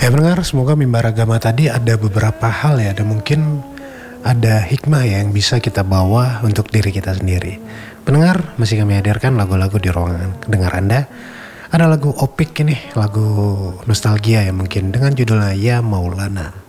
Ya pendengar, semoga mimbar agama tadi ada beberapa hal ya, dan mungkin ada hikmah ya yang bisa kita bawa untuk diri kita sendiri. Pendengar, masih kami hadirkan lagu-lagu di ruangan dengar Anda. Ada lagu Opik ini, lagu nostalgia ya mungkin, dengan judulnya Ya Maulana.